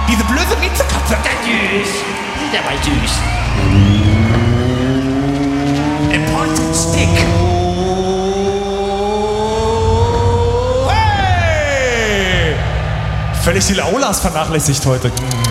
Diese blöde Miezekatze. Der war süß. A pointed stick. Hey! Völlig die Laulas vernachlässigt heute.